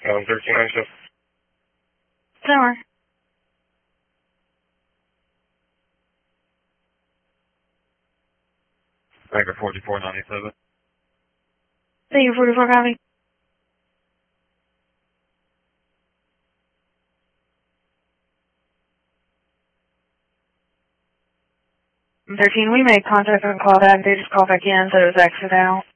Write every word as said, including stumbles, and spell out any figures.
Um, thirteen ninety-seven. Tower. Banker forty-four ninety-seven. Thank you, forty-four copy. thirteen, we made contact on call back. They just called back in, said it was exit out.